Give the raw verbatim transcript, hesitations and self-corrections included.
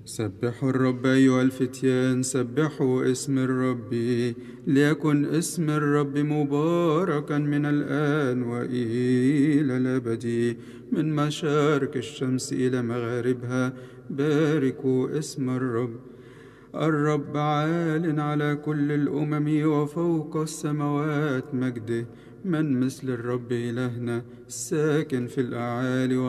سبحوا الرب أيها الفتيان، سبحوا اسم الرب، ليكن اسم الرب مباركا من الآن وإلى الأبد، من مشارق الشمس إلى مغاربها باركوا اسم الرب. الرب عال على كل الأمم وفوق السماوات مجده، من مثل الرب إلهنا الساكن في الأعالي